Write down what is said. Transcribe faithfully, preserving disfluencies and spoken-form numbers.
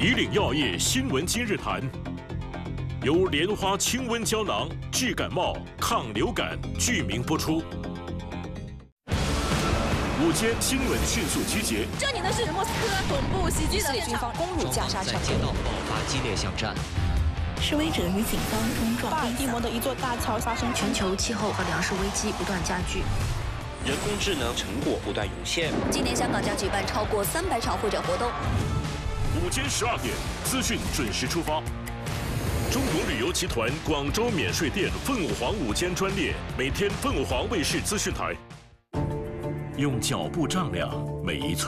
以岭药业新闻今日谈，由莲花清瘟胶囊治感冒、抗流感剧名播出。午间新闻迅速集结。 这里呢是莫斯科总部袭击的军方攻入加沙城， 在街道爆发激烈巷战。 示威者与警方冲撞。 巴尔的摩的一座大桥发生全球气候和粮食危机不断加剧。 人工智能成果不断涌现。 今年香港将举办超过三百场会展活动。 午间十二点，资讯准时出发。中国旅游集团广州免税店凤凰午间专列，每天凤凰卫视资讯台，用脚步丈量每一寸。